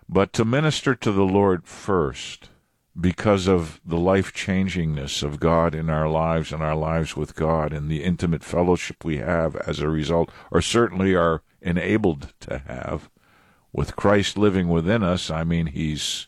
but to minister to the Lord first because of the life-changingness of God in our lives and our lives with God and the intimate fellowship we have as a result, or certainly are enabled to have, with Christ living within us. I mean, he's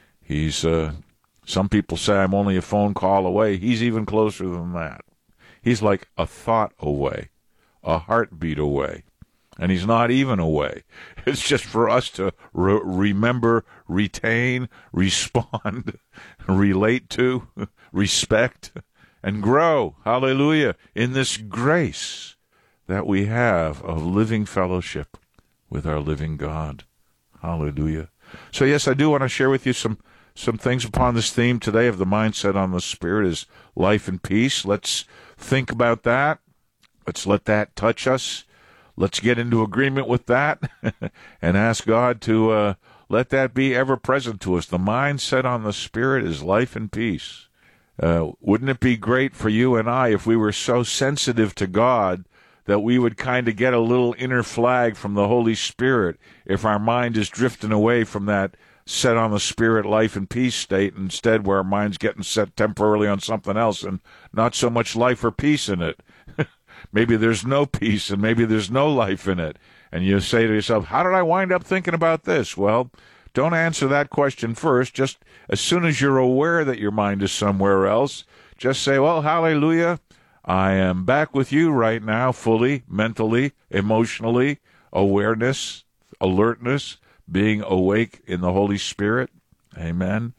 some people say I'm only a phone call away. He's even closer than that. He's like a thought away, a heartbeat away. And he's not even away. It's just for us to remember, retain, respond, relate to, respect, and grow, hallelujah, in this grace that we have of living fellowship with our living God. Hallelujah. So, yes, I do want to share with you some things upon this theme today of the mindset on the Spirit is life and peace. Let's think about that. Let's let that touch us. Let's get into agreement with that and ask God to let that be ever present to us. The mindset on the Spirit is life and peace. Wouldn't it be great for you and I if we were so sensitive to God that we would kind of get a little inner flag from the Holy Spirit if our mind is drifting away from that set on the Spirit, life and peace state, instead where our mind's getting set temporarily on something else and not so much life or peace in it. Maybe there's no peace and maybe there's no life in it. And you say to yourself, how did I wind up thinking about this? Well, don't answer that question first. Just as soon as you're aware that your mind is somewhere else, just say, well, hallelujah, I am back with you right now, fully, mentally, emotionally, awareness, alertness, being awake in the Holy Spirit. Amen.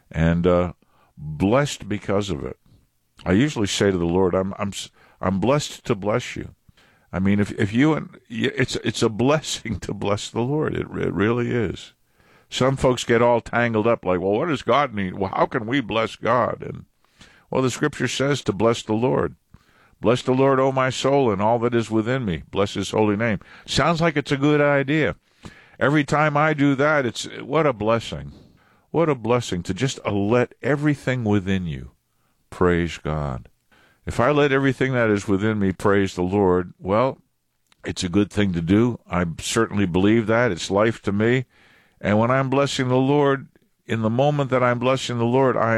And blessed because of it. I usually say to the Lord, I'm blessed to bless you. I mean, if you and it's a blessing to bless the Lord. It really is. Some folks get all tangled up, like, well, what does God mean? Well, how can we bless God? And well, the Scripture says to bless the Lord. Bless the Lord, O my soul, and all that is within me. Bless His holy name. Sounds like it's a good idea. Every time I do that, it's what a blessing. What a blessing to just let everything within you praise God. If I let everything that is within me praise the Lord, well, it's a good thing to do. I certainly believe that. It's life to me. And when I'm blessing the Lord, in the moment that I'm blessing the Lord, I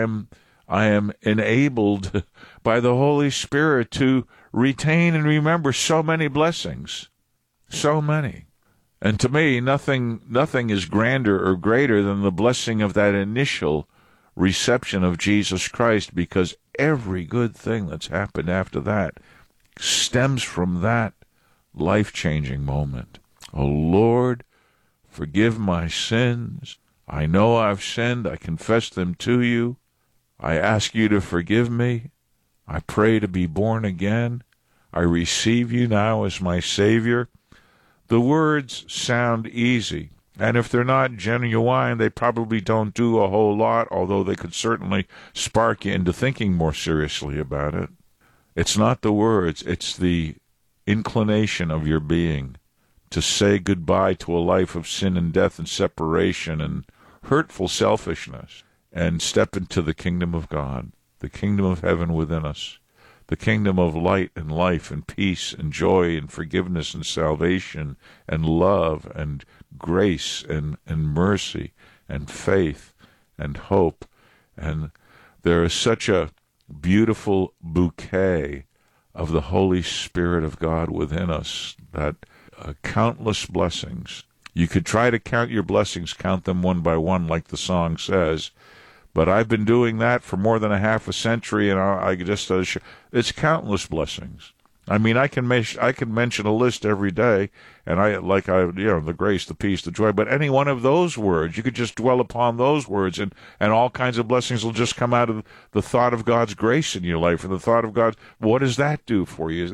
am enabled by the Holy Spirit to retain and remember so many blessings. So many. And to me, nothing is grander or greater than the blessing of that initial reception of Jesus Christ, because every good thing that's happened after that stems from that life-changing moment. Oh, Lord, forgive my sins. I know I've sinned. I confess them to you. I ask you to forgive me. I pray to be born again. I receive you now as my Savior. The words sound easy, and if they're not genuine, they probably don't do a whole lot, although they could certainly spark you into thinking more seriously about it. It's not the words, it's the inclination of your being to say goodbye to a life of sin and death and separation and hurtful selfishness and step into the kingdom of God, the kingdom of heaven within us, the kingdom of light and life and peace and joy and forgiveness and salvation and love and grace and mercy and faith and hope. And there is such a beautiful bouquet of the Holy Spirit of God within us that countless blessings. You could try to count your blessings, count them one by one like the song says, but I've been doing that for more than a half a century, and I just it's countless blessings. I mean, I can mention a list every day, and the grace, the peace, the joy. But any one of those words, you could just dwell upon those words, and all kinds of blessings will just come out of the thought of God's grace in your life, and the thought of God. What does that do for you?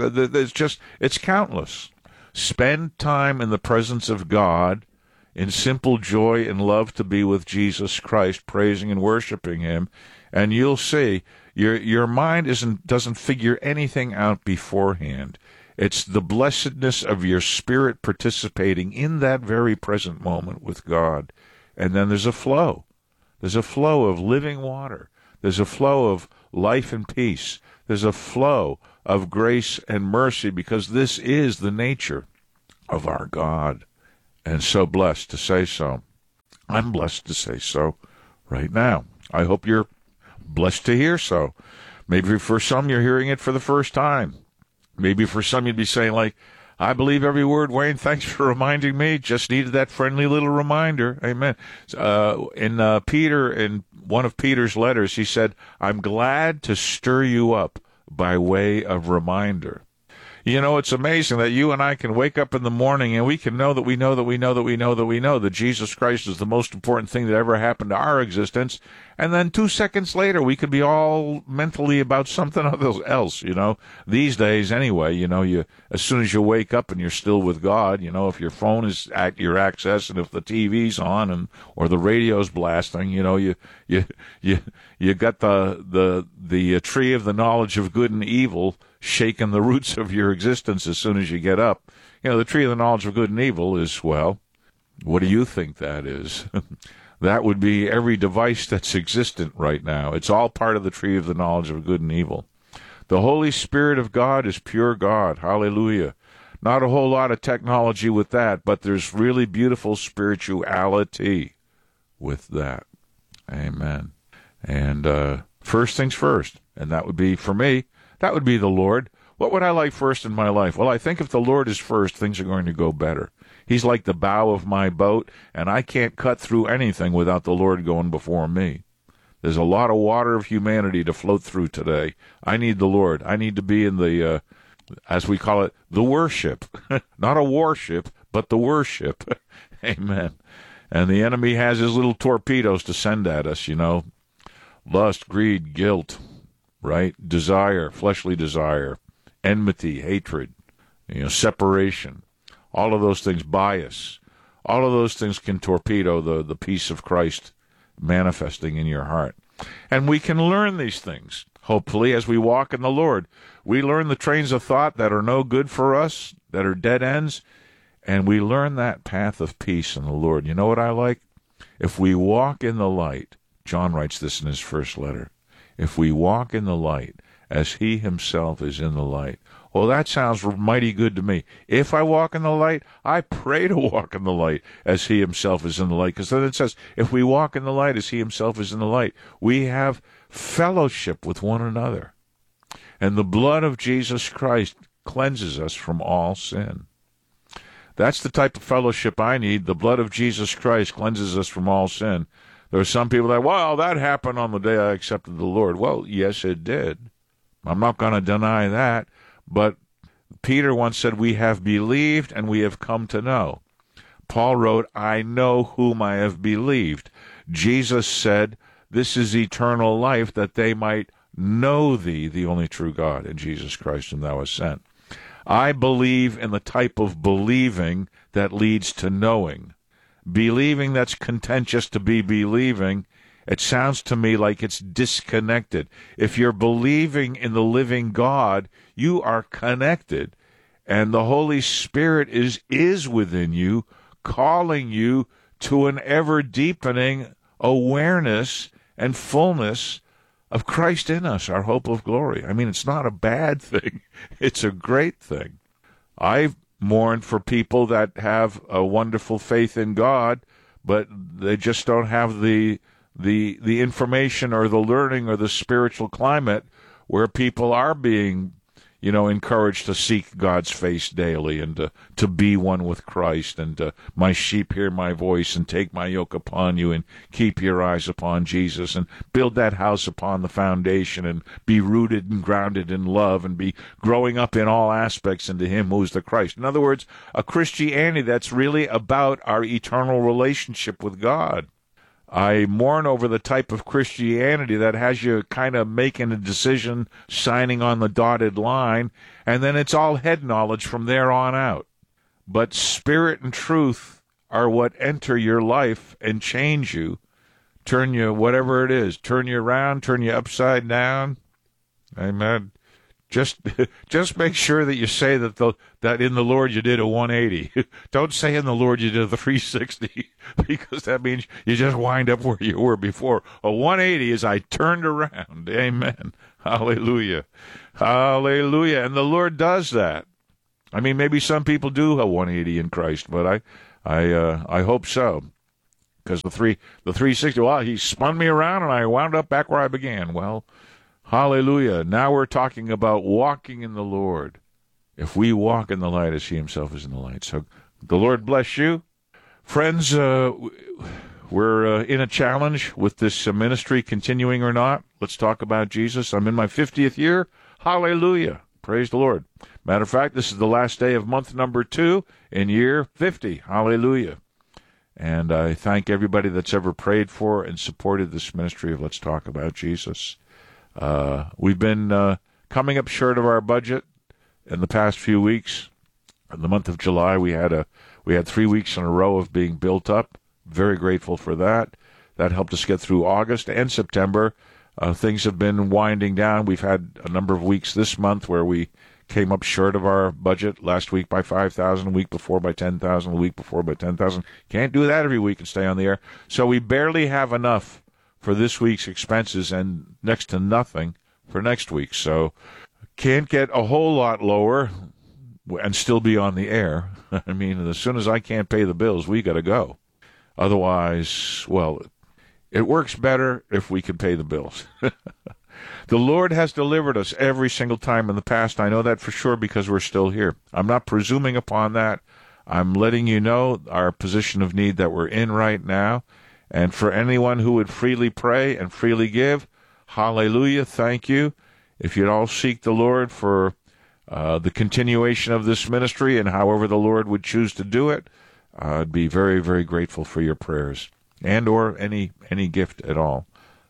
It's countless. Spend time in the presence of God, in simple joy and love to be with Jesus Christ, praising and worshiping Him, and you'll see your mind doesn't figure anything out beforehand. It's the blessedness of your spirit participating in that very present moment with God. And then there's a flow. There's a flow of living water. There's a flow of life and peace. There's a flow of grace and mercy, because this is the nature of our God. And so blessed to say so. I'm blessed to say so right now. I hope you're blessed to hear so. Maybe for some, you're hearing it for the first time. Maybe for some, you'd be saying, like, I believe every word, Wayne. Thanks for reminding me. Just needed that friendly little reminder. Amen. In one of Peter's letters, he said, I'm glad to stir you up by way of reminder. You know, it's amazing that you and I can wake up in the morning and we can know that Jesus Christ is the most important thing that ever happened to our existence. And then 2 seconds later, we could be all mentally about something else, you know. These days, anyway, you know, as soon as you wake up and you're still with God, you know, if your phone is at your access and if the TV's on or the radio's blasting, you know, you got the tree of the knowledge of good and evil shaking the roots of your existence as soon as you get up. You know, the tree of the knowledge of good and evil is, well, what do you think that is? That would be every device that's existent right now. It's all part of the tree of the knowledge of good and evil. The Holy Spirit of God is pure God. Hallelujah. Not a whole lot of technology with that, but there's really beautiful spirituality with that. Amen. And first things first, and that would be, for me, that would be the Lord. What would I like first in my life? Well, I think if the Lord is first, things are going to go better. He's like the bow of my boat, and I can't cut through anything without the Lord going before me. There's a lot of water of humanity to float through today. I need the Lord. I need to be in the, as we call it, the worship. Not a warship, but the worship. Amen. And the enemy has his little torpedoes to send at us, you know. Lust, greed, guilt, right? Desire, fleshly desire, enmity, hatred, you know, separation. All of those things, bias, all of those things can torpedo the peace of Christ manifesting in your heart. And we can learn these things, hopefully, as we walk in the Lord. We learn the trains of thought that are no good for us, that are dead ends, and we learn that path of peace in the Lord. You know what I like? If we walk in the light, John writes this in his first letter, if we walk in the light as he himself is in the light. Well, that sounds mighty good to me. If I walk in the light, I pray to walk in the light as he himself is in the light. Because then it says, if we walk in the light as he himself is in the light, we have fellowship with one another. And the blood of Jesus Christ cleanses us from all sin. That's the type of fellowship I need. The blood of Jesus Christ cleanses us from all sin. There are some people that, well, that happened on the day I accepted the Lord. Well, yes, it did. I'm not going to deny that. But Peter once said, we have believed and we have come to know. Paul wrote, I know whom I have believed. Jesus said, this is eternal life, that they might know thee, the only true God, and Jesus Christ whom thou hast sent. I believe in the type of believing that leads to knowing. Believing that's content just to be believing, it sounds to me like it's disconnected. If you're believing in the living God, you are connected, and the Holy Spirit is within you, calling you to an ever-deepening awareness and fullness of Christ in us, our hope of glory. I mean, it's not a bad thing. It's a great thing. I've mourned for people that have a wonderful faith in God, but they just don't have the information or the learning or the spiritual climate where people are being, encouraged to seek God's face daily and to be one with Christ, and my sheep hear my voice, and take my yoke upon you, and keep your eyes upon Jesus, and build that house upon the foundation, and be rooted and grounded in love, and be growing up in all aspects into him who is the Christ. In other words, a Christianity that's really about our eternal relationship with God. I mourn over the type of Christianity that has you kind of making a decision, signing on the dotted line, and then it's all head knowledge from there on out. But spirit and truth are what enter your life and change you, turn you, whatever it is, turn you around, turn you upside down. Amen. Just make sure that you say that in the Lord you did a 180. Don't say in the Lord you did a 360, because that means you just wind up where you were before. A 180 is I turned around. Amen. Hallelujah. Hallelujah. And the Lord does that. I mean, maybe some people do a 180 in Christ, but I hope so. Because the 360, well, he spun me around and I wound up back where I began. Well, hallelujah. Now we're talking about walking in the Lord. If we walk in the light as he himself is in the light. So the Lord bless you. Friends, we're in a challenge with this ministry continuing or not. Let's talk about Jesus. I'm in my 50th year. Hallelujah. Praise the Lord. Matter of fact, this is the last day of month number 2 in year 50. Hallelujah. And I thank everybody that's ever prayed for and supported this ministry of Let's Talk About Jesus. We've been coming up short of our budget in the past few weeks. In the month of July, we had 3 weeks in a row of being built up. Very grateful for that. That helped us get through August and September. Things have been winding down. We've had a number of weeks this month where we came up short of our budget. Last week by $5,000, a week before by $10,000, a week before by $10,000. Can't do that every week and stay on the air. So we barely have enough for this week's expenses and next to nothing for next week. So can't get a whole lot lower and still be on the air. I mean, as soon as I can't pay the bills, we got to go. Otherwise, well, it works better if we can pay the bills. The Lord has delivered us every single time in the past. I know that for sure because we're still here. I'm not presuming upon that. I'm letting you know our position of need that we're in right now. And for anyone who would freely pray and freely give, hallelujah, thank you. If you'd all seek the Lord for the continuation of this ministry and however the Lord would choose to do it, I'd be very, very grateful for your prayers and or any gift at all.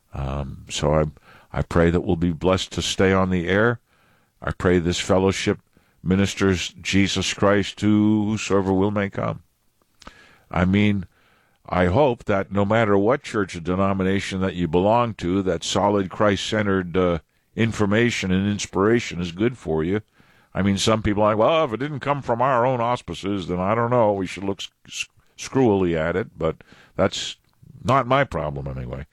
So I pray that we'll be blessed to stay on the air. I pray this fellowship ministers Jesus Christ to whosoever will may come. I mean, I hope that no matter what church or denomination that you belong to, that solid Christ-centered information and inspiration is good for you. I mean, some people are like, well, if it didn't come from our own auspices, then I don't know. We should look screwily at it, but that's not my problem anyway.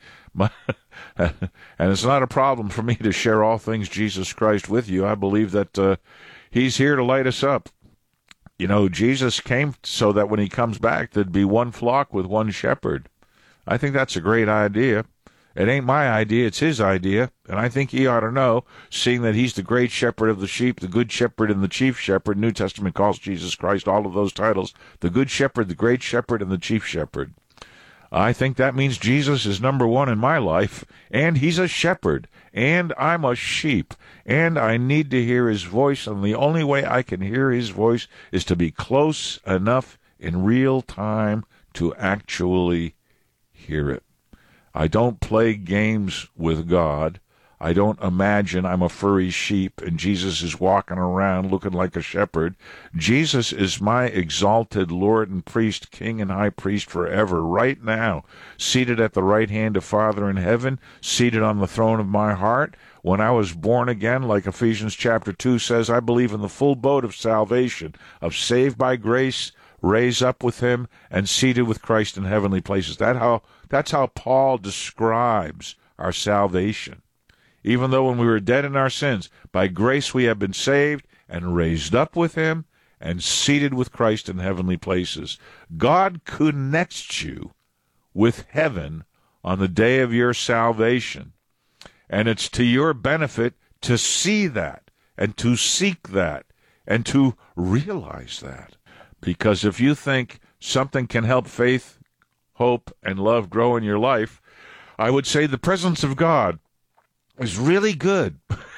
And it's not a problem for me to share all things Jesus Christ with you. I believe that he's here to light us up. You know, Jesus came so that when he comes back, there'd be one flock with one shepherd. I think that's a great idea. It ain't my idea, it's his idea, and I think he ought to know, seeing that he's the great shepherd of the sheep, the good shepherd and the chief shepherd. New Testament calls Jesus Christ all of those titles, the good shepherd, the great shepherd, and the chief shepherd. I think that means Jesus is number one in my life, and he's a shepherd, and I'm a sheep, and I need to hear his voice, and the only way I can hear his voice is to be close enough in real time to actually hear it. I don't play games with God. I don't imagine I'm a furry sheep and Jesus is walking around looking like a shepherd. Jesus is my exalted Lord and priest, King and High Priest forever, right now, seated at the right hand of Father in heaven, seated on the throne of my heart. When I was born again, like Ephesians chapter 2 says, I believe in the full boat of salvation, of saved by grace, raised up with him, and seated with Christ in heavenly places. That's how Paul describes our salvation. Even though when we were dead in our sins, by grace we have been saved and raised up with him and seated with Christ in heavenly places. God connects you with heaven on the day of your salvation. And it's to your benefit to see that and to seek that and to realize that. Because if you think something can help faith, hope, and love grow in your life, I would say the presence of God is really good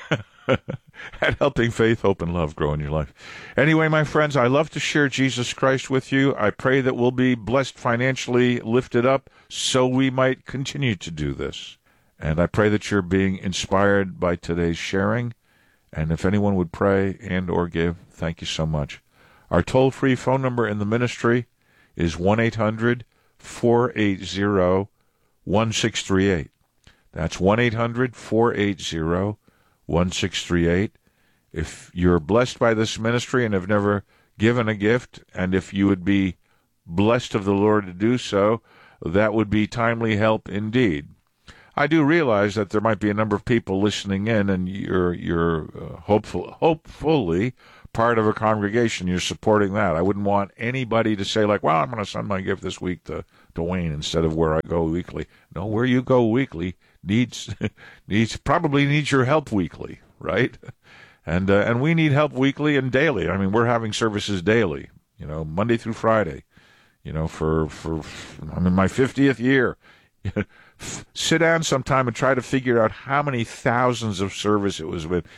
at helping faith, hope, and love grow in your life. Anyway, my friends, I love to share Jesus Christ with you. I pray that we'll be blessed, financially lifted up, so we might continue to do this. And I pray that you're being inspired by today's sharing. And if anyone would pray and or give, thank you so much. Our toll-free phone number in the ministry is 1-800-480-1638. That's 1-800-480-1638. If you're blessed by this ministry and have never given a gift, and if you would be blessed of the Lord to do so, that would be timely help indeed. I do realize that there might be a number of people listening in, and you're hopefully part of a congregation, you're supporting that. I wouldn't want anybody to say, like, well, I'm going to send my gift this week to Wayne instead of where I go weekly. No, where you go weekly probably needs your help weekly, right? And we need help weekly and daily. I mean, we're having services daily, Monday through Friday, for I'm in my 50th year. Sit down sometime and try to figure out how many thousands of service it was with.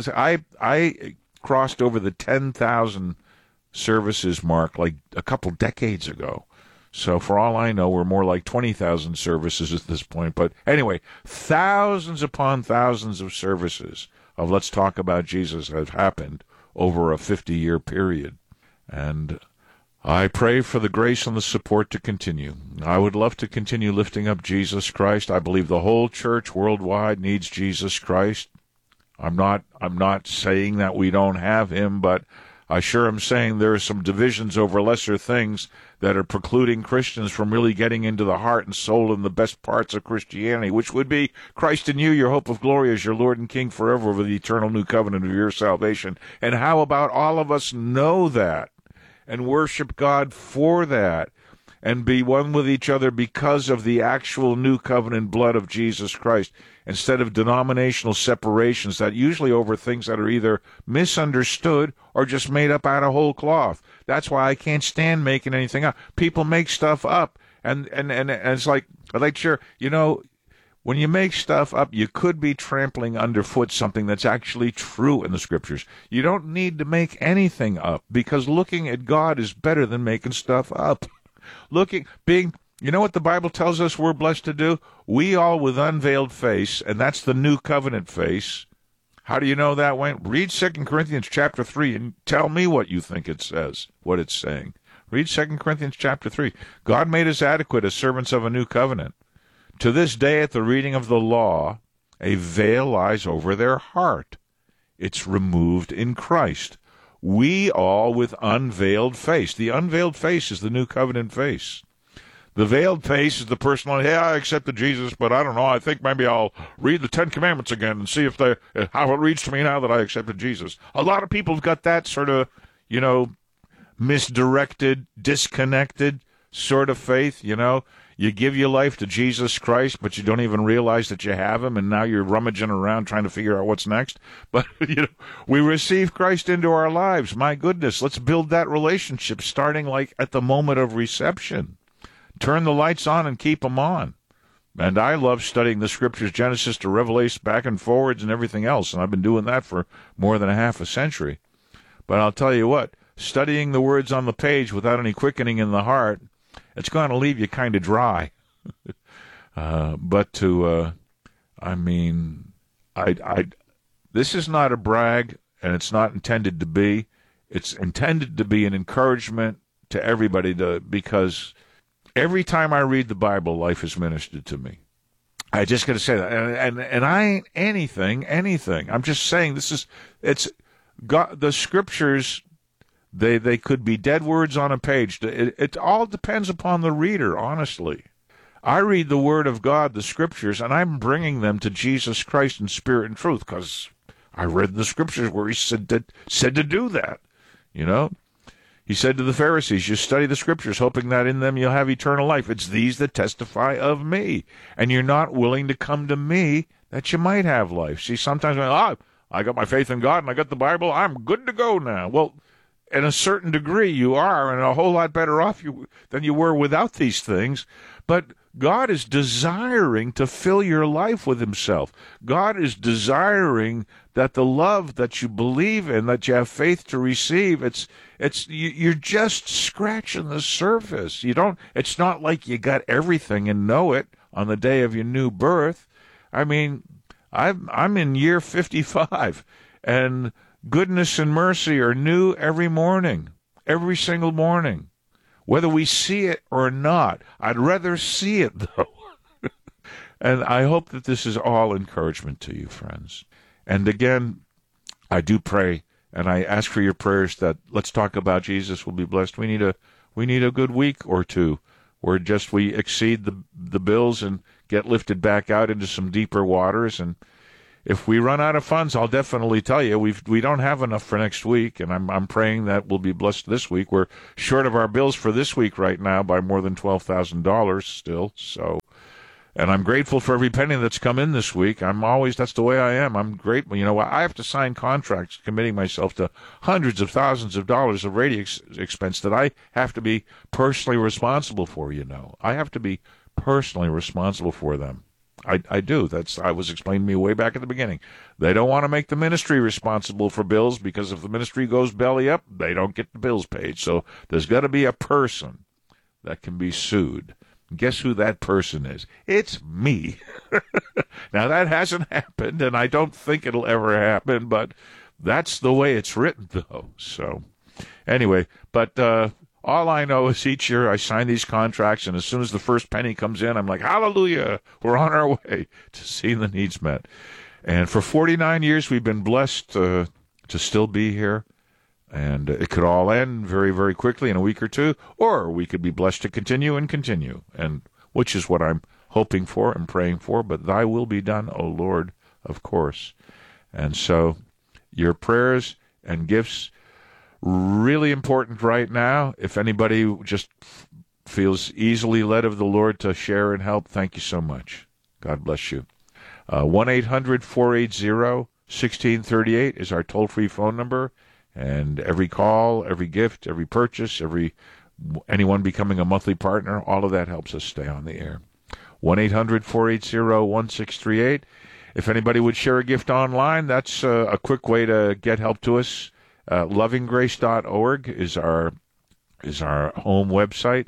I crossed over the 10,000 services mark like a couple decades ago. So for all I know, we're more like 20,000 services at this point. But anyway, thousands upon thousands of services of Let's Talk About Jesus have happened over a 50-year period. And I pray for the grace and the support to continue. I would love to continue lifting up Jesus Christ. I believe the whole church worldwide needs Jesus Christ. I'm not saying that we don't have him, but I sure am saying there are some divisions over lesser things that are precluding Christians from really getting into the heart and soul and the best parts of Christianity, which would be Christ in you, your hope of glory as your Lord and King forever over the eternal new covenant of your salvation. And how about all of us know that and worship God for that and be one with each other because of the actual new covenant blood of Jesus Christ, instead of denominational separations that usually over things that are either misunderstood or just made up out of whole cloth. That's why I can't stand making anything up. People make stuff up, and it's like sure, when you make stuff up, you could be trampling underfoot something that's actually true in the Scriptures. You don't need to make anything up, because looking at God is better than making stuff up. You know what the Bible tells us we're blessed to do? We all with unveiled face, and that's the new covenant face. How do you know that, Wayne? Read 2 Corinthians chapter 3 and tell me what you think it says, what it's saying. Read 2 Corinthians chapter 3. God made us adequate as servants of a new covenant. To this day, at the reading of the law, a veil lies over their heart. It's removed in Christ. We all with unveiled face. The unveiled face is the new covenant face. The veiled face is the person like, hey, I accepted Jesus, but I don't know. I think maybe I'll read the Ten Commandments again and see how it reads to me now that I accepted Jesus. A lot of people have got that sort of, misdirected, disconnected sort of faith, You give your life to Jesus Christ, but you don't even realize that you have him, and now you're rummaging around trying to figure out what's next. But, we receive Christ into our lives. My goodness, let's build that relationship starting like at the moment of reception. Turn the lights on and keep them on. And I love studying the Scriptures, Genesis to Revelation, back and forwards and everything else, and I've been doing that for more than a half a century. But I'll tell you what, studying the words on the page without any quickening in the heart, it's going to leave you kind of dry. This is not a brag, and it's not intended to be. It's intended to be an encouragement to everybody, because every time I read the Bible, life is ministered to me. I just got to say that, and I ain't anything. I'm just saying it's God. The Scriptures. They could be dead words on a page. It all depends upon the reader, honestly. I read the Word of God, the Scriptures, and I'm bringing them to Jesus Christ in spirit and truth, because I read the Scriptures where he said to do that. He said to the Pharisees, you study the Scriptures, hoping that in them you'll have eternal life. It's these that testify of me. And you're not willing to come to me that you might have life. See, sometimes I got my faith in God and I got the Bible. I'm good to go now. Well, in a certain degree, you are, and a whole lot better off than you were without these things. But God is desiring to fill your life with himself. God is desiring that the love that you believe in, that you have faith to receive, you're just scratching the surface. It's not like you got everything and know it on the day of your new birth. I mean, I'm in year 55, and goodness and mercy are new every morning, every single morning, whether we see it or not. I'd rather see it, though. And I hope that this is all encouragement to you, friends. And again, I do pray, and I ask for your prayers that Let's Talk About Jesus will be blessed. We need a good week or two where we exceed the bills and get lifted back out into some deeper waters. And if we run out of funds, I'll definitely tell you we don't have enough for next week, and I'm praying that we'll be blessed this week. We're short of our bills for this week right now by more than $12,000 still. So, and I'm grateful for every penny that's come in this week. That's the way I am. I'm grateful. You know, I have to sign contracts committing myself to hundreds of thousands of dollars of radio expense that I have to be personally responsible for. You know, I have to be personally responsible for them. I do. I was explained to me way back at the beginning. They don't want to make the ministry responsible for bills because if the ministry goes belly up, they don't get the bills paid. So there's got to be a person that can be sued. Guess who that person is? It's me. Now, that hasn't happened, and I don't think it'll ever happen, but that's the way it's written, though. So anyway, but all I know is each year I sign these contracts, and as soon as the first penny comes in, I'm like, hallelujah, we're on our way to seeing the needs met. And for 49 years, we've been blessed to still be here. And it could all end very, very quickly in a week or two, or we could be blessed to continue, and which is what I'm hoping for and praying for. But thy will be done, O Lord, of course. And so your prayers and gifts, really important right now. If anybody just feels easily led of the Lord to share and help, thank you so much. God bless you. 1-800-480-1638 is our toll-free phone number. And every call, every gift, every purchase, anyone becoming a monthly partner, all of that helps us stay on the air. 1-800-480-1638. If anybody would share a gift online, that's a quick way to get help to us. Lovinggrace.org is our home website,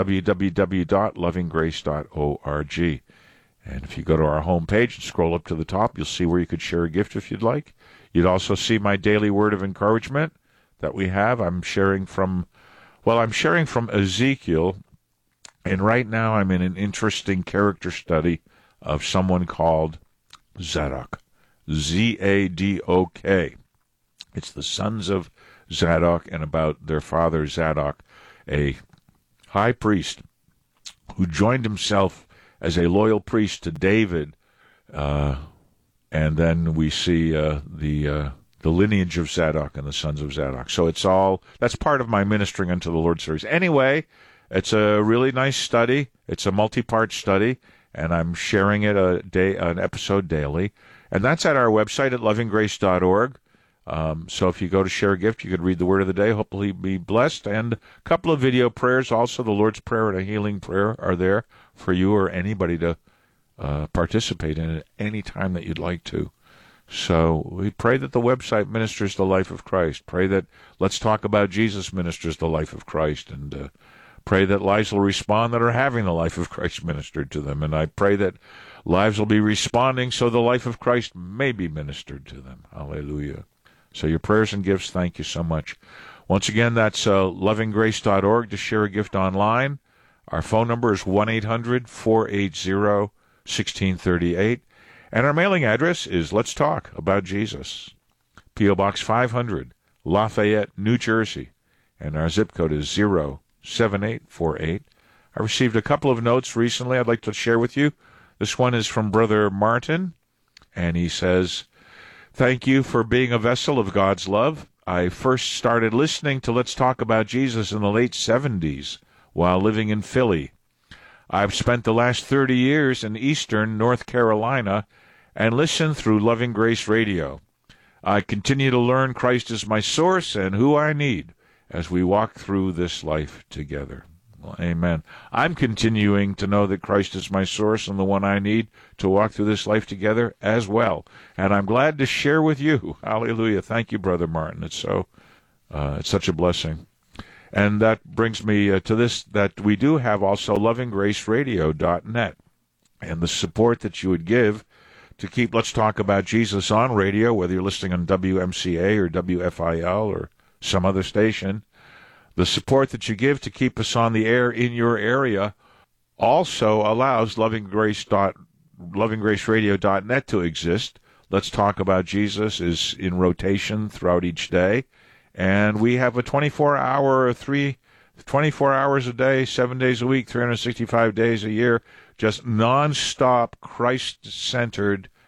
www.lovinggrace.org. And if you go to our home page and scroll up to the top, you'll see where you could share a gift if you'd like. You'd also see my daily word of encouragement that we have. I'm sharing from Ezekiel, and right now I'm in an interesting character study of someone called Zadok, Z-A-D-O-K. It's the sons of Zadok and about their father Zadok, a high priest who joined himself as a loyal priest to David, and then we see the lineage of Zadok and the sons of Zadok. So that's part of my Ministering Unto the Lord series. Anyway, it's a really nice study. It's a multi-part study, and I'm sharing it an episode daily. And that's at our website at lovinggrace.org. So if you go to share a gift, you could read the word of the day, hopefully be blessed. And a couple of video prayers, also the Lord's Prayer and a healing prayer are there for you or anybody to participate in at any time that you'd like to. So we pray that the website ministers the life of Christ. Pray that Let's Talk About Jesus ministers the life of Christ. And pray that lives will respond that are having the life of Christ ministered to them. And I pray that lives will be responding so the life of Christ may be ministered to them. Hallelujah. So your prayers and gifts, thank you so much. Once again, that's lovinggrace.org to share a gift online. Our phone number is 1-800-480-1638. And our mailing address is Let's Talk About Jesus. P.O. Box 500, Lafayette, New Jersey. And our zip code is 07848. I received a couple of notes recently I'd like to share with you. This one is from Brother Martin, and he says, "Thank you for being a vessel of God's love. I first started listening to Let's Talk About Jesus in the late 70s while living in Philly. I've spent the last 30 years in eastern North Carolina and listened through Loving Grace Radio. I continue to learn Christ is my source and who I need as we walk through this life together." Well, amen. I'm continuing to know that Christ is my source and the one I need to walk through this life together as well. And I'm glad to share with you. Hallelujah. Thank you, Brother Martin. It's such a blessing. And that brings me to this, that we do have also lovinggraceradio.net. And the support that you would give to keep Let's Talk About Jesus on radio, whether you're listening on WMCA or WFIL or some other station, the support that you give to keep us on the air in your area also allows lovinggraceradio.net to exist. Let's Talk About Jesus is in rotation throughout each day. And we have a 24 hours a day, 7 days a week, 365 days a year, just nonstop Christ-centered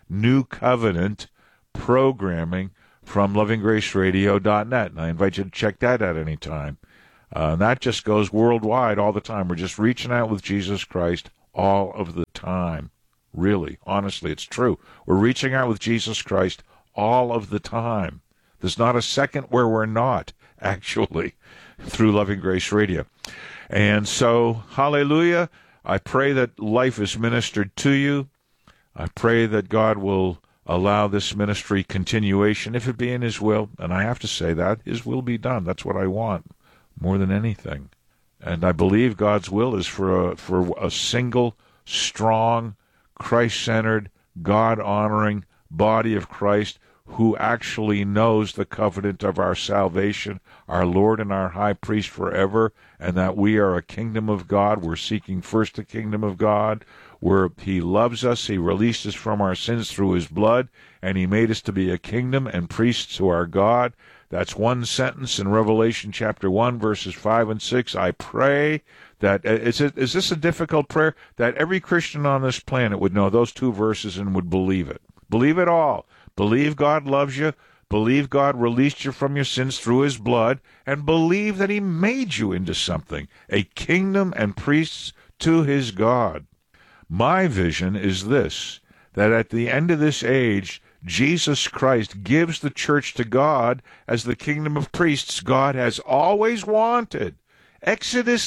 New Covenant programming from lovinggraceradio.net, and I invite you to check that out anytime. And that just goes worldwide all the time. We're just reaching out with Jesus Christ all of the time. Really, honestly, it's true. We're reaching out with Jesus Christ all of the time. There's not a second where we're not, actually, through Loving Grace Radio. And so, hallelujah, I pray that life is ministered to you. I pray that God will allow this ministry continuation, if it be in His will. And I have to say that, His will be done. That's what I want, more than anything. And I believe God's will is for a single, strong, Christ-centered, God-honoring body of Christ who actually knows the covenant of our salvation, our Lord and our High Priest forever, and that we are a kingdom of God. We're seeking first the kingdom of God, where He loves us, He released us from our sins through His blood, and He made us to be a kingdom and priests to our God. That's one sentence in Revelation chapter 1, verses 5 and 6. I pray that, is this a difficult prayer? That every Christian on this planet would know those two verses and would believe it. Believe it all. Believe God loves you. Believe God released you from your sins through His blood. And believe that He made you into something, a kingdom and priests to His God. My vision is this, that at the end of this age, Jesus Christ gives the church to God as the kingdom of priests God has always wanted. Exodus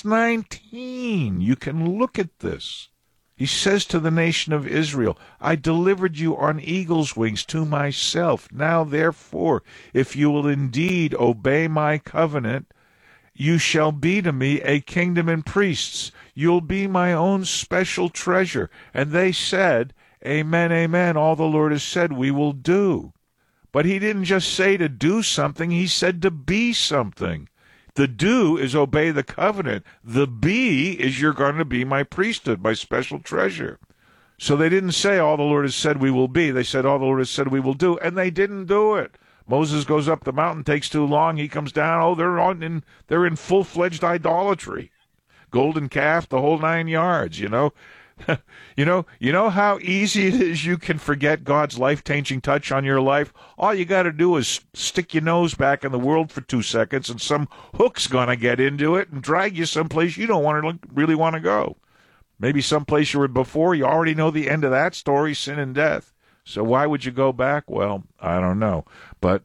19, you can look at this. He says to the nation of Israel, I delivered you on eagle's wings to myself. Now, therefore, if you will indeed obey my covenant, you shall be to me a kingdom and priests. You'll be my own special treasure. And they said, Amen, amen. All the Lord has said we will do. But He didn't just say to do something. He said to be something. The do is obey the covenant. The be is you're going to be my priesthood, my special treasure. So they didn't say all the Lord has said we will be. They said all the Lord has said we will do, and they didn't do it. Moses goes up the mountain, takes too long. He comes down. Oh, they're in full-fledged idolatry. Golden calf, the whole 9 yards, you know. You know how easy it is you can forget God's life-changing touch on your life? All you got to do is stick your nose back in the world for 2 seconds, and some hook's going to get into it and drag you someplace you don't really want to go. Maybe someplace you were before. You already know the end of that story, sin and death. So why would you go back? Well, I don't know. But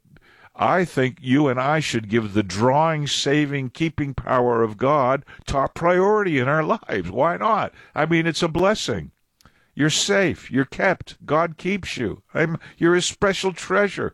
I think you and I should give the drawing, saving, keeping power of God top priority in our lives. Why not? I mean, it's a blessing. You're safe. You're kept. God keeps you. You're His special treasure.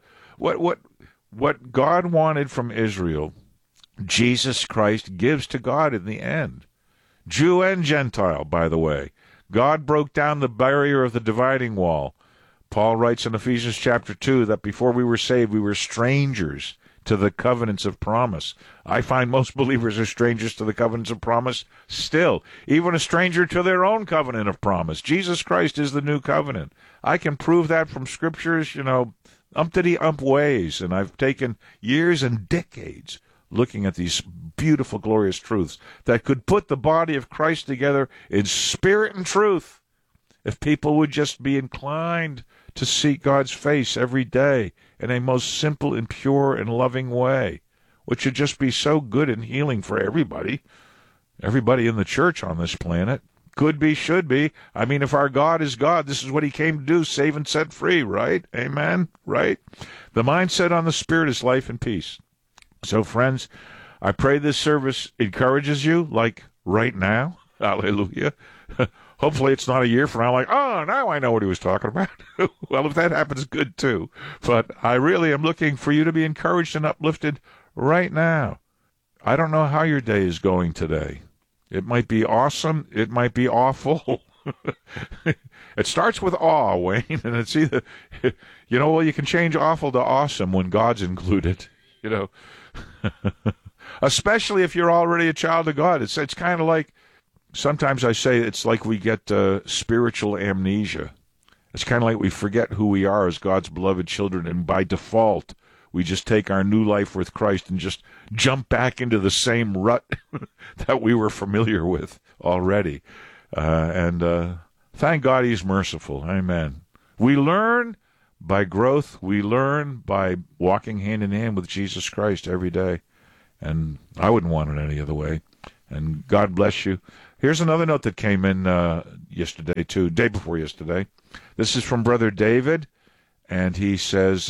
What God wanted from Israel, Jesus Christ gives to God in the end. Jew and Gentile, by the way. God broke down the barrier of the dividing wall. Paul writes in Ephesians chapter 2 that before we were saved, we were strangers to the covenants of promise. I find most believers are strangers to the covenants of promise still, even a stranger to their own covenant of promise. Jesus Christ is the new covenant. I can prove that from scriptures, umpty-ump ways, and I've taken years and decades looking at these beautiful, glorious truths that could put the body of Christ together in spirit and truth if people would just be inclined to seek God's face every day in a most simple and pure and loving way, which would just be so good and healing for everybody in the church on this planet. Could be, should be. I mean, if our God is God, this is what He came to do, save and set free, right? Amen? Right? The mindset on the Spirit is life and peace. So, friends, I pray this service encourages you, like right now. Hallelujah. Hopefully it's not a year from now like, oh, now I know what he was talking about. Well, if that happens, good too. But I really am looking for you to be encouraged and uplifted right now. I don't know how your day is going today. It might be awesome. It might be awful. It starts with awe, Wayne, and it's either, you can change awful to awesome when God's included, Especially if you're already a child of God. It's kind of like, sometimes I say it's like we get spiritual amnesia. It's kind of like we forget who we are as God's beloved children, and by default, we just take our new life with Christ and just jump back into the same rut that we were familiar with already. And thank God He's merciful. Amen. We learn by growth. We learn by walking hand in hand with Jesus Christ every day. And I wouldn't want it any other way. And God bless you. Here's another note that came in yesterday, too, day before yesterday. This is from Brother David, and he says,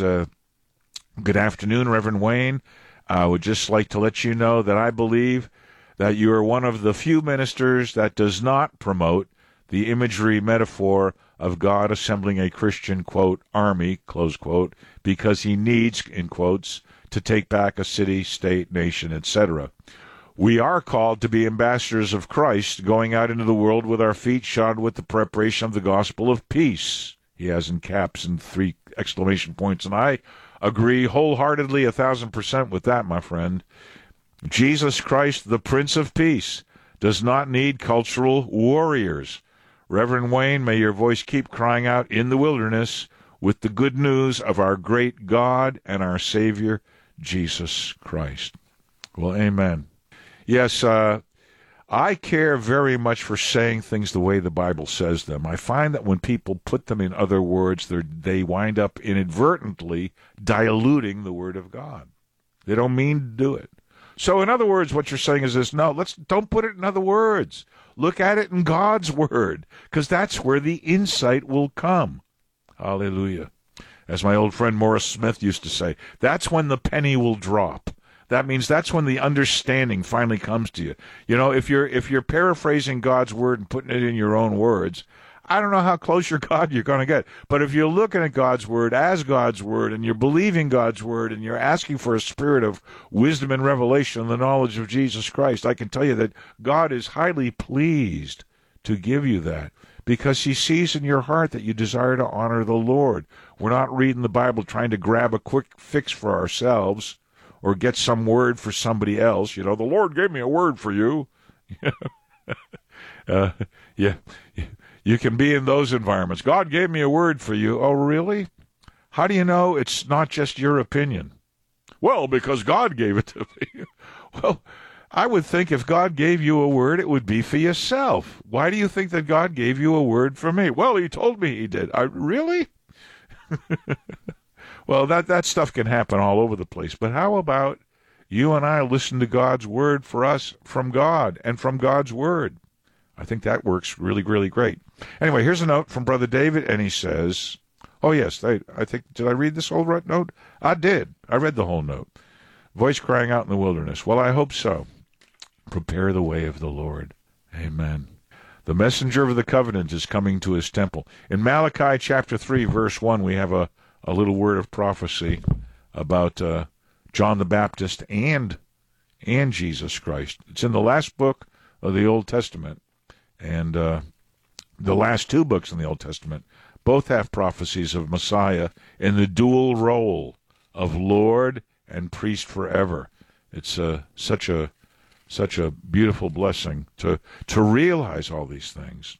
good afternoon, Reverend Wayne. I would just like to let you know that I believe that you are one of the few ministers that does not promote the imagery metaphor of God assembling a Christian, quote, army, close quote, because he needs, in quotes, to take back a city, state, nation, etc. We are called to be ambassadors of Christ, going out into the world with our feet shod with the preparation of the gospel of peace. He has in caps and 3 exclamation points, and I agree wholeheartedly 1,000% with that, my friend. Jesus Christ, the Prince of Peace, does not need cultural warriors. Reverend Wayne, may your voice keep crying out in the wilderness with the good news of our great God and our Savior, Jesus Christ. Well, amen. Yes, I care very much for saying things the way the Bible says them. I find that when people put them in other words, they wind up inadvertently diluting the Word of God. They don't mean to do it. So, in other words, what you're saying is this: no, don't put it in other words. Look at it in God's Word, because that's where the insight will come. Hallelujah. As my old friend Morris Smith used to say, that's when the penny will drop. That means that's when the understanding finally comes to you. You know, if you're paraphrasing God's Word and putting it in your own words, I don't know how close your God you're going to get. But if you're looking at God's Word as God's Word, and you're believing God's Word, and you're asking for a spirit of wisdom and revelation and the knowledge of Jesus Christ, I can tell you that God is highly pleased to give you that, because he sees in your heart that you desire to honor the Lord. We're not reading the Bible trying to grab a quick fix for ourselves or get some word for somebody else. You know, the Lord gave me a word for you. Yeah. You can be in those environments. God gave me a word for you. Oh, really? How do you know it's not just your opinion? Well, because God gave it to me. Well, I would think if God gave you a word, it would be for yourself. Why do you think that God gave you a word for me? Well, he told me he did. Really? Well, that stuff can happen all over the place. But how about you and I listen to God's word for us from God and from God's word? I think that works really, really great. Anyway, here's a note from Brother David, and he says, oh, yes, I think, did I read this whole note? I did. I read the whole note. Voice crying out in the wilderness. Well, I hope so. Prepare the way of the Lord. Amen. The messenger of the covenant is coming to his temple. In Malachi chapter 3, verse 1, we have a little word of prophecy about John the Baptist and Jesus Christ. It's in the last book of the Old Testament. And the last 2 books in the Old Testament both have prophecies of Messiah in the dual role of Lord and priest forever. It's such a beautiful blessing to realize all these things.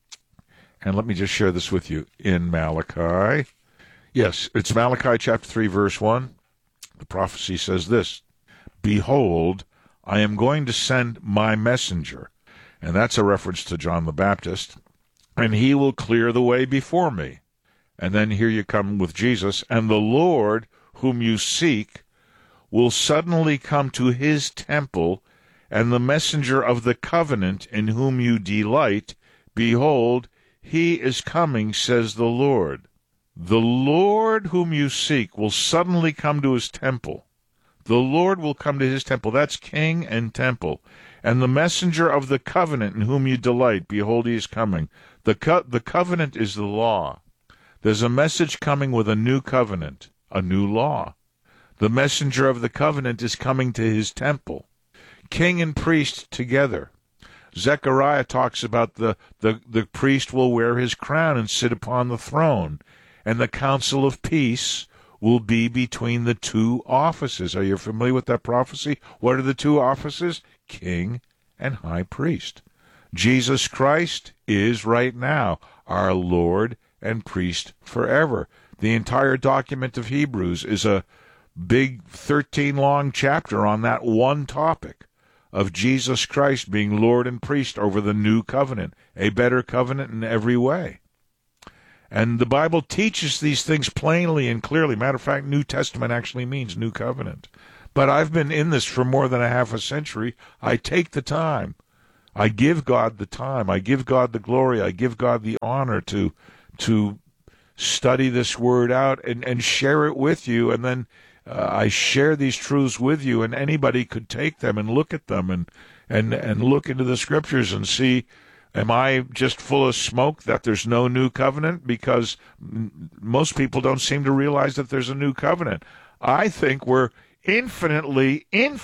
And let me just share this with you in Malachi. Yes, it's Malachi chapter 3, verse 1. The prophecy says this: Behold, I am going to send my messenger. And that's a reference to John the Baptist. And he will clear the way before me. And then here you come with Jesus. And the Lord whom you seek will suddenly come to his temple, and the messenger of the covenant in whom you delight, behold, he is coming, says the Lord. The Lord whom you seek will suddenly come to his temple. The Lord will come to his temple. That's king and temple. And the messenger of the covenant in whom you delight, behold, he is coming. The covenant is the law. There's a message coming with a new covenant, a new law. The messenger of the covenant is coming to his temple. King and priest together. Zechariah talks about the priest will wear his crown and sit upon the throne, and the council of peace will be between the 2 offices. Are you familiar with that prophecy? What are the 2 offices? King and high priest. Jesus Christ is right now our Lord and priest forever. The entire document of Hebrews is a big 13-long chapter on that one topic of Jesus Christ being Lord and priest over the new covenant, a better covenant in every way. And the Bible teaches these things plainly and clearly. Matter of fact, New Testament actually means New Covenant. But I've been in this for more than a half a century. I take the time. I give God the time. I give God the glory. I give God the honor to study this word out and share it with you. And then I share these truths with you, and anybody could take them and look at them and look into the scriptures and see, am I just full of smoke that there's no new covenant? Because most people don't seem to realize that there's a new covenant. I think we're infinitely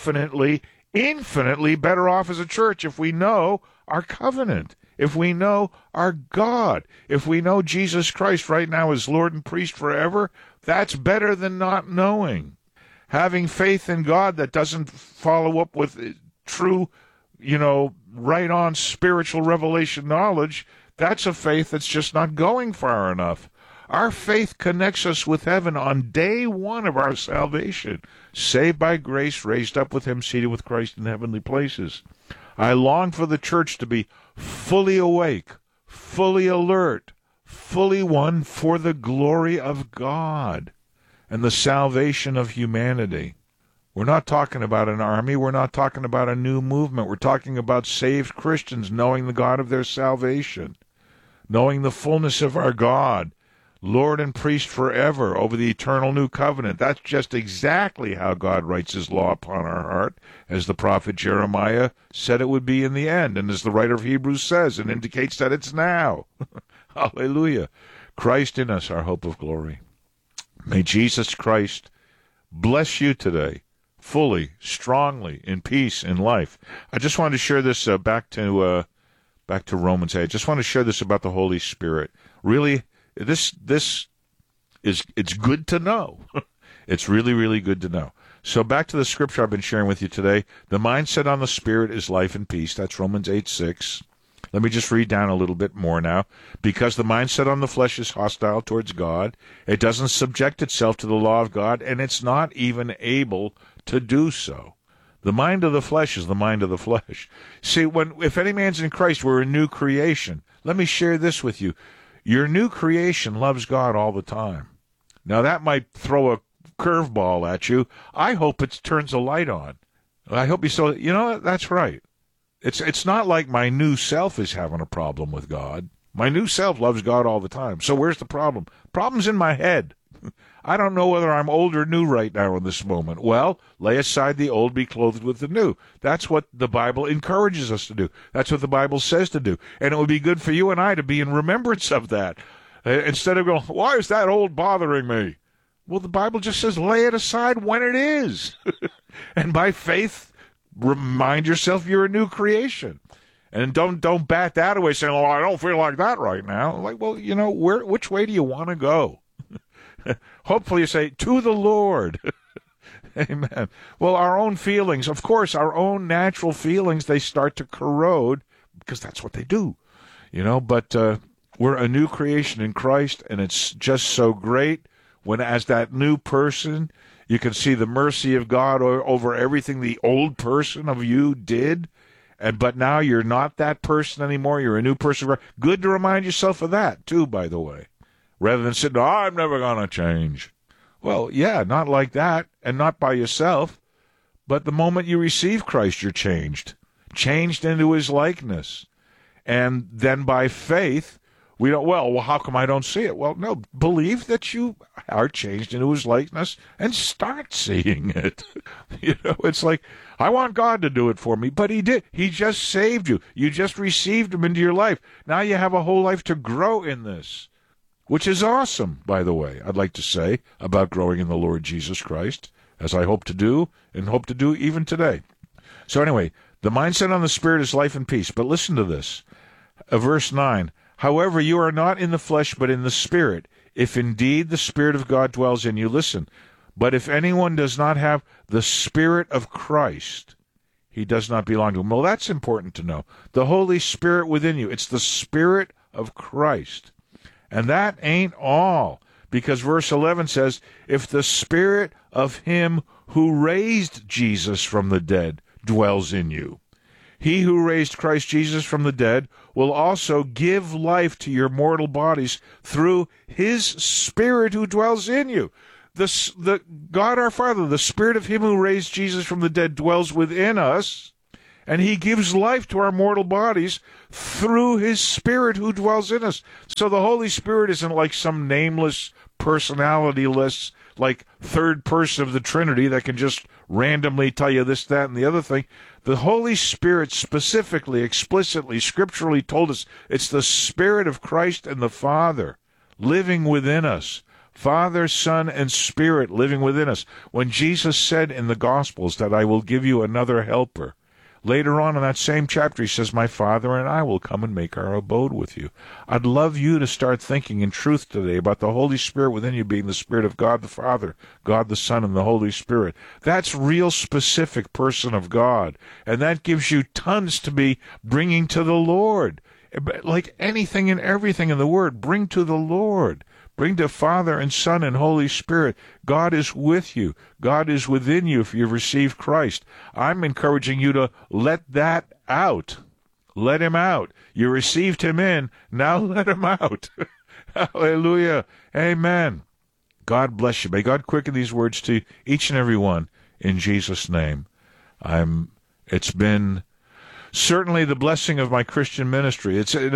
better off as a church if we know our covenant, if we know our God, if we know Jesus Christ right now as Lord and priest forever. That's better than not knowing. Having faith in God that doesn't follow up with true, right-on spiritual revelation knowledge, that's a faith that's just not going far enough. Our faith connects us with heaven on day one of our salvation. Saved by grace, raised up with him, seated with Christ in heavenly places. I long for the church to be fully awake, fully alert, fully won for the glory of God and the salvation of humanity. We're not talking about an army. We're not talking about a new movement. We're talking about saved Christians knowing the God of their salvation, knowing the fullness of our God, Lord and priest forever over the eternal new covenant. That's just exactly how God writes his law upon our heart, as the prophet Jeremiah said it would be in the end, and as the writer of Hebrews says, it indicates that it's now. Hallelujah. Christ in us, our hope of glory. May Jesus Christ bless you today, fully, strongly, in peace, in life. I just wanted to share this back to Romans 8. I just want to share this about the Holy Spirit. Really, this it's good to know. It's really, really good to know. So back to the scripture I've been sharing with you today. The mindset on the Spirit is life and peace. That's Romans 8:6. Let me just read down a little bit more now. Because the mindset on the flesh is hostile towards God, it doesn't subject itself to the law of God, and it's not even able to do so. The mind of the flesh is the mind of the flesh. See, if any man's in Christ, we're a new creation. Let me share this with you. Your new creation loves God all the time. Now, that might throw a curveball at you. I hope it turns a light on. I hope that's right. It's not like my new self is having a problem with God. My new self loves God all the time. So where's the problem? Problem's in my head. I don't know whether I'm old or new right now in this moment. Well, lay aside the old, be clothed with the new. That's what the Bible encourages us to do. That's what the Bible says to do. And it would be good for you and I to be in remembrance of that. Instead of going, why is that old bothering me? Well, the Bible just says lay it aside when it is. And by faith, remind yourself you're a new creation. And don't bat that away saying, I don't feel like that right now. Like, well, which way do you want to go? Hopefully you say, to the Lord. Amen. Well, our own feelings, of course, our own natural feelings, they start to corrode because that's what they do. But we're a new creation in Christ, and it's just so great when, as that new person, you can see the mercy of God over everything the old person of you did. But now you're not that person anymore. You're a new person. Good to remind yourself of that, too, by the way. Rather than saying, I'm never going to change. Well, yeah, not like that, and not by yourself. But the moment you receive Christ, you're changed into his likeness. And then by faith, we don't, well, how come I don't see it? Well, no, believe that you are changed into his likeness and start seeing it. It's like, I want God to do it for me, but he did. He just saved you. You just received him into your life. Now you have a whole life to grow in this. Which is awesome, by the way, I'd like to say, about growing in the Lord Jesus Christ, as I hope to do, and hope to do even today. So anyway, the mindset on the Spirit is life and peace. But listen to this. Verse 9, however, you are not in the flesh, but in the Spirit, if indeed the Spirit of God dwells in you. Listen, but if anyone does not have the Spirit of Christ, he does not belong to him. Well, that's important to know. The Holy Spirit within you, it's the Spirit of Christ. And that ain't all, because verse 11 says, if the Spirit of him who raised Jesus from the dead dwells in you, He who raised Christ Jesus from the dead will also give life to your mortal bodies through his Spirit who dwells in you. The God our Father, the Spirit of him who raised Jesus from the dead dwells within us, and he gives life to our mortal bodies through his Spirit who dwells in us. So the Holy Spirit isn't like some nameless, personality-less, like third person of the Trinity that can just randomly tell you this, that, and the other thing. The Holy Spirit specifically, explicitly, scripturally told us it's the Spirit of Christ and the Father living within us. Father, Son, and Spirit living within us. When Jesus said in the Gospels that I will give you another helper, later on in that same chapter, he says, my Father and I will come and make our abode with you. I'd love you to start thinking in truth today about the Holy Spirit within you being the Spirit of God the Father, God the Son, and the Holy Spirit. That's real specific person of God. And that gives you tons to be bringing to the Lord. Like anything and everything in the Word, bring to the Lord. Bring to Father and Son and Holy Spirit. God is with you. God is within you if you've received Christ. I'm encouraging you to let that out. Let him out. You received him in. Now let him out. Hallelujah. Amen. God bless you. May God quicken these words to each and every one in Jesus' name. It's been certainly the blessing of my Christian ministry. It's in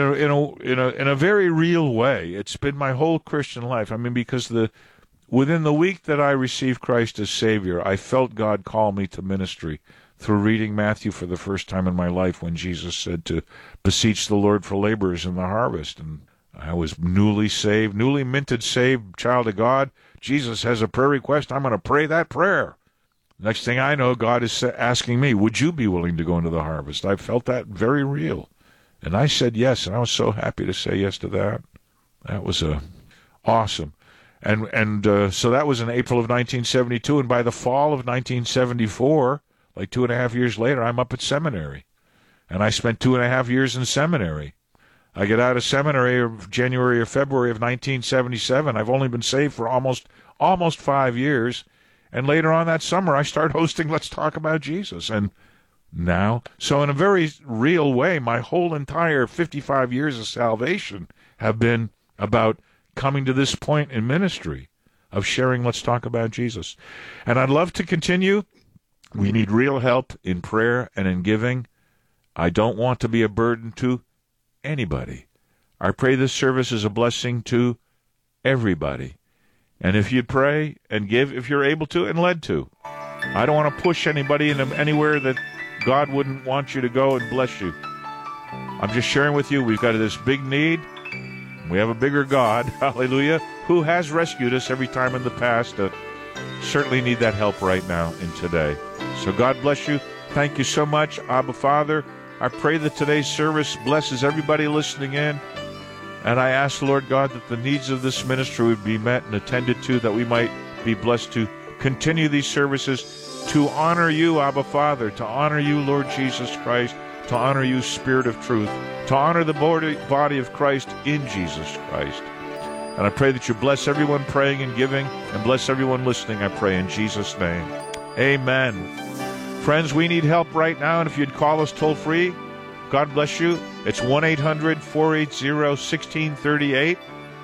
a very real way. It's been my whole Christian life. I mean, because within the week that I received Christ as Savior, I felt God call me to ministry through reading Matthew for the first time in my life when Jesus said to beseech the Lord for laborers in the harvest. And I was newly saved, newly minted saved child of God. Jesus has a prayer request. I'm going to pray that prayer. Next thing I know, God is asking me, would you be willing to go into the harvest? I felt that very real. And I said yes, and I was so happy to say yes to that. That was awesome. And so that was in April of 1972, and by the fall of 1974, like 2.5 years later, I'm up at seminary. And I spent 2.5 years in seminary. I get out of seminary of January or February of 1977. I've only been saved for almost 5 years. And later on that summer, I start hosting Let's Talk About Jesus. And now, so in a very real way, my whole entire 55 years of salvation have been about coming to this point in ministry of sharing Let's Talk About Jesus. And I'd love to continue. We need real help in prayer and in giving. I don't want to be a burden to anybody. I pray this service is a blessing to everybody. And if you pray and give, if you're able to and led to, I don't want to push anybody into anywhere that God wouldn't want you to go and bless you. I'm just sharing with you, we've got this big need. We have a bigger God, hallelujah, who has rescued us every time in the past. Certainly need that help right now and today. So God bless you. Thank you so much, Abba Father. I pray that today's service blesses everybody listening in. And I ask, Lord God, that the needs of this ministry would be met and attended to, that we might be blessed to continue these services to honor you, Abba Father, to honor you, Lord Jesus Christ, to honor you, Spirit of truth, to honor the body of Christ in Jesus Christ. And I pray that you bless everyone praying and giving, and bless everyone listening, I pray in Jesus' name. Amen. Friends, we need help right now, and if you'd call us toll-free, God bless you. It's 1-800-480-1638,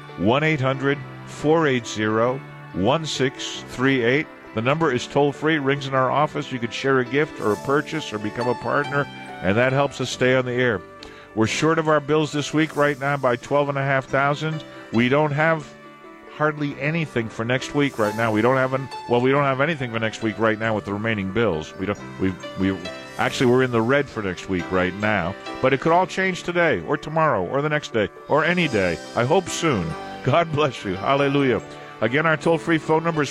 1-800-480-1638. The number is toll-free, rings in our office. You could share a gift or a purchase or become a partner, and that helps us stay on the air. We're short of our bills this week right now by $12,500. We don't have hardly anything for next week right now. We don't have anything for next week right now with the remaining bills. Actually, we're in the red for next week right now, but it could all change today or tomorrow or the next day or any day. I hope soon. God bless you. Hallelujah. Again, our toll-free phone number is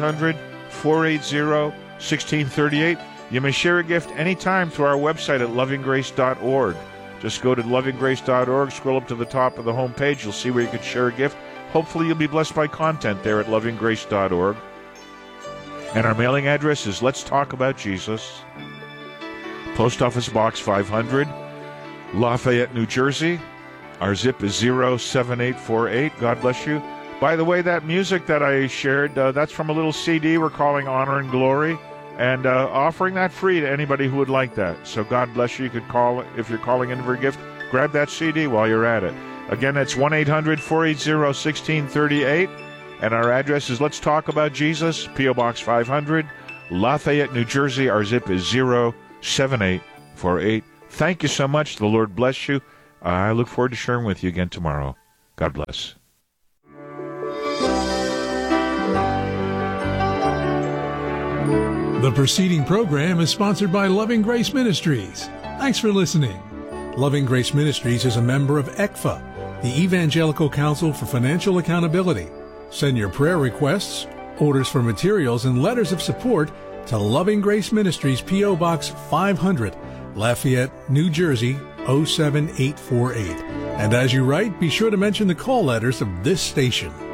1-800-480-1638. You may share a gift anytime through our website at lovinggrace.org. Just go to lovinggrace.org, scroll up to the top of the home page. You'll see where you can share a gift. Hopefully you'll be blessed by content there at lovinggrace.org. And our mailing address is Let's Talk About Jesus, Post Office Box 500, Lafayette, New Jersey. Our zip is 07848. God bless you. By the way, that music that I shared, that's from a little CD we're calling Honor and Glory. and offering that free to anybody who would like that. So God bless you. You could call, if you're calling in for a gift, grab that CD while you're at it. Again, it's 1-800-480-1638, and our address is Let's Talk About Jesus, P.O. Box 500, Lafayette, New Jersey. Our zip is 07848. Thank you so much. The Lord bless you. I look forward to sharing with you again tomorrow. God bless. The preceding program is sponsored by Loving Grace Ministries. Thanks for listening. Loving Grace Ministries is a member of ECFA, the Evangelical Council for Financial Accountability. Send your prayer requests, orders for materials, and letters of support to Loving Grace Ministries, P.O. Box 500, Lafayette, New Jersey, 07848. And as you write, be sure to mention the call letters of this station.